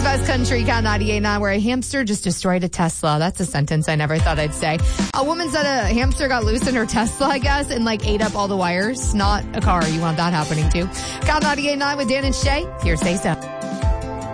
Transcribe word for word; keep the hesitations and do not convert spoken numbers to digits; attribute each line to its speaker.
Speaker 1: best country, Cat ninety-eight point nine, where a hamster just destroyed a Tesla. That's a sentence I never thought I'd say. A woman said a hamster got loose in her Tesla, I guess, and like ate up all the wires. Not a car. You want that happening too. Cat ninety-eight point nine with Dan and Shay. Here, say so.